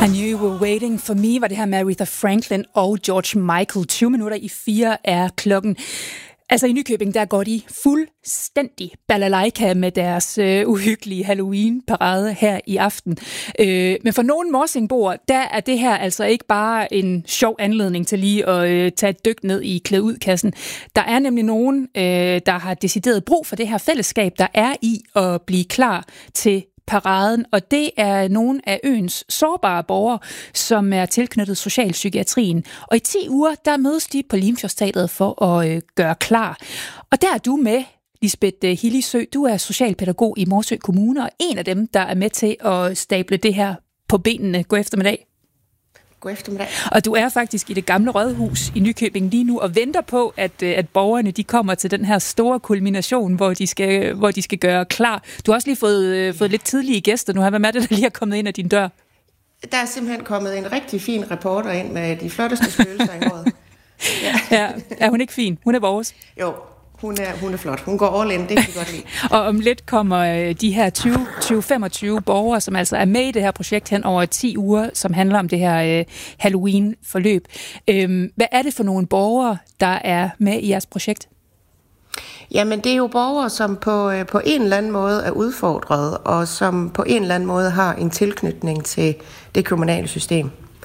I Knew You Were Waiting For Me var det her med Aretha Franklin og George Michael. 4:20 er klokken. Altså i Nykøbing, der går de fuldstændig balalaika med deres uhyggelige Halloween-parade her i aften. Men for nogle morsingboer, der er det her altså ikke bare en sjov anledning til lige at tage et dyk ned i klæd-ud-kassen. Der er nemlig nogen, der har decideret brug for det her fællesskab, der er i at blive klar til paraden, og det er nogle af øens sårbare borgere, som er tilknyttet socialpsykiatrien. Og i 10 uger, der mødes de på Limfjordsteatret for at gøre klar. Og der er du med, Lisbeth Hillisø. Du er socialpædagog i Morsø Kommune, og en af dem, der er med til at stable det her på benene. God eftermiddag. God eftermiddag. Og du er faktisk i det gamle rådhus i Nykøbing lige nu og venter på, at borgerne de kommer til den her store kulmination, hvor de skal gøre klar. Du har også lige fået lidt tidlige gæster nu. Hvem er det, der lige er kommet ind ad din dør? Der er simpelthen kommet en rigtig fin reporter ind med de flotteste spøgelser i året. Ja, er hun ikke fin? Hun er vores. Jo, hun er flot. Hun går all in, det kan vi godt lide. Og om lidt kommer de her 20-25 borgere, som altså er med i det her projekt hen over 10 uger, som handler om det her Halloween-forløb. Hvad er det for nogle borgere, der er med i jeres projekt? Jamen, det er jo borgere, som på en eller anden måde er udfordret, og som på en eller anden måde har en tilknytning til det kommunale system.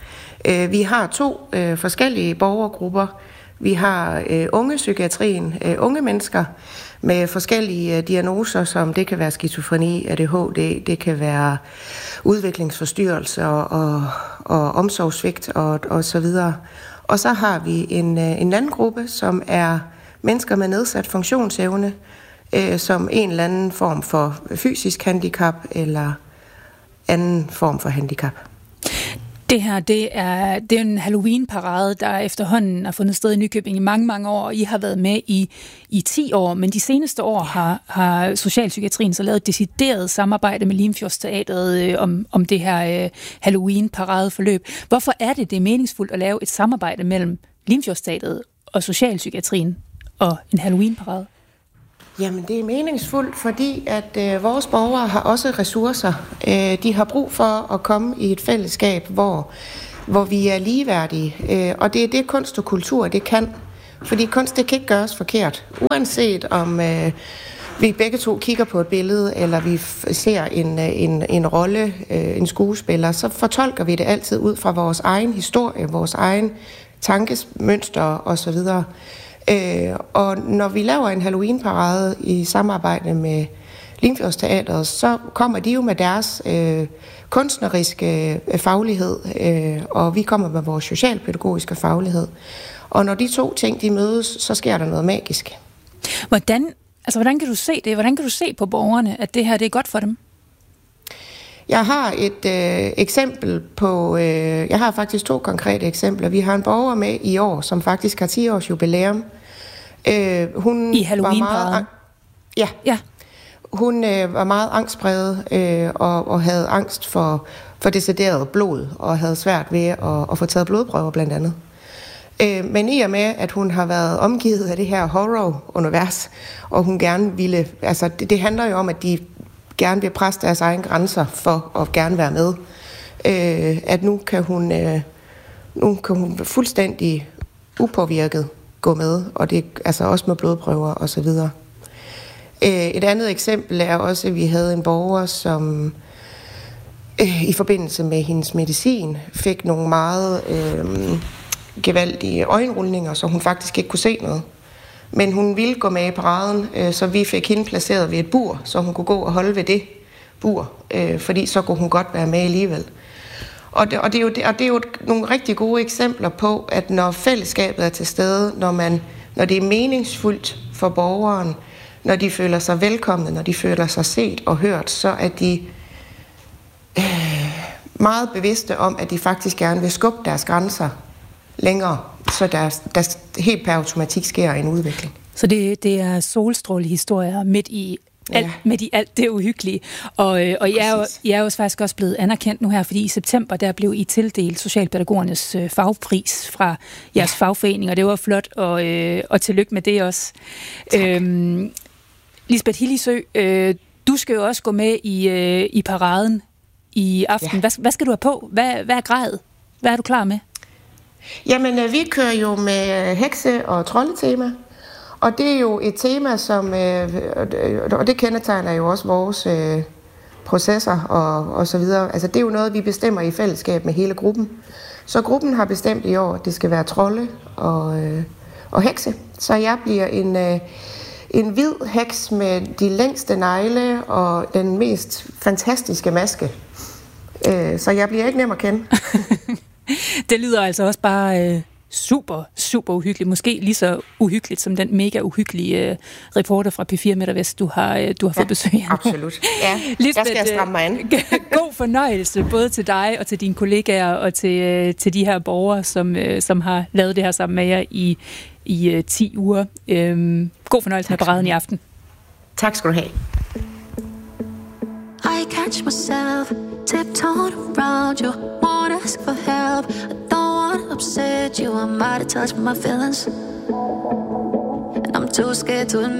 Vi har 2 forskellige borgergrupper. Vi har ungepsykiatrien, unge mennesker med forskellige diagnoser, som det kan være skizofreni, ADHD, det kan være udviklingsforstyrrelser og omsorgssvigt og så videre. Og så har vi en anden gruppe, som er mennesker med nedsat funktionsevne, som en eller anden form for fysisk handicap eller anden form for handicap. Det her, det er en Halloween-parade, der efterhånden har fundet sted i Nykøbing i mange, mange år, og I har været med i 10 år, men de seneste år har socialpsykiatrien så lavet et decideret samarbejde med Limfjordsteatret om det her Halloween-paradeforløb. Hvorfor er det meningsfuldt at lave et samarbejde mellem Limfjordsteatret og socialpsykiatrien og en Halloween-parade? Jamen, det er meningsfuldt, fordi at vores borgere har også ressourcer. De har brug for at komme i et fællesskab, hvor vi er ligeværdige. Og det er det, kunst og kultur det kan. Fordi kunst, det kan ikke gøres forkert. Uanset om vi begge to kigger på et billede, eller vi ser en rolle, en skuespiller, så fortolker vi det altid ud fra vores egen historie, vores egen tankemønster osv. Og når vi laver en Halloween-parade i samarbejde med Limfjordsteatret, så kommer de jo med deres kunstneriske faglighed, og vi kommer med vores socialpædagogiske faglighed. Og når de 2 ting de mødes, så sker der noget magisk. Hvordan kan du se det? Hvordan kan du se på borgerne, at det her det er godt for dem? Jeg har et eksempel på... jeg har faktisk 2 konkrete eksempler. Vi har en borger med i år, som faktisk har 10 års jubilæum. Hun I Halloween-paraden? Ja. Hun var meget angstpræget og havde angst for decideret blod, og havde svært ved at få taget blodprøver blandt andet. Men i og med, at hun har været omgivet af det her horror-univers, og hun gerne ville... Altså, det handler jo om, at de gerne vil presse deres egne grænser for at gerne være med. At nu kan hun fuldstændig upåvirket gå med, og det altså også med blodprøver og så videre. Et andet eksempel er også, at vi havde en borger, som i forbindelse med hendes medicin fik nogle meget gevaldige øjenrulninger, så hun faktisk ikke kunne se noget. Men hun ville gå med i paraden, så vi fik hende placeret ved et bur, så hun kunne gå og holde ved det bur, fordi så kunne hun godt være med alligevel. Og det er jo nogle rigtig gode eksempler på, at når fællesskabet er til stede, når det er meningsfuldt for borgeren, når de føler sig velkomne, når de føler sig set og hørt, så er de meget bevidste om, at de faktisk gerne vil skubbe deres grænser længere, så der helt per automatik sker en udvikling. Så det er solstrålehistorier midt i alt det uhyggelige. Og jeg er jo faktisk også blevet anerkendt nu her, fordi i september, der blev I tildelt Socialpædagogernes fagpris fra jeres fagforening, og det var flot, og tillykke med det også. Lisbeth Hillisø, du skal jo også gå med i paraden i aften. Ja. Hvad skal du have på? Hvad er grejet? Hvad er du klar med? Jamen, vi kører jo med hekse- og troldetema. Og det er jo et tema, som... og det kendetegner jo også vores processer og så videre. Altså, det er jo noget, vi bestemmer i fællesskab med hele gruppen. Så gruppen har bestemt i år, at det skal være trolde og hekse. Så jeg bliver en hvid heks med de længste negle og den mest fantastiske maske. Så jeg bliver ikke nem at kende. Det lyder altså også bare super, super uhyggeligt. Måske lige så uhyggeligt som den mega uhyggelige reporter fra P4 MidtVest, du har fået besøg af. Absolut. Ja, Lisbeth, jeg skal stramme mig an. God fornøjelse både til dig og til dine kollegaer og til de her borgere, som har lavet det her sammen med jer i 10 uger. God fornøjelse med paraden i aften. Tak skal du have. I catch myself tiptoeing around you, won't ask for help. I don't wanna upset you, I'm out of touch with my feelings, and I'm too scared to admit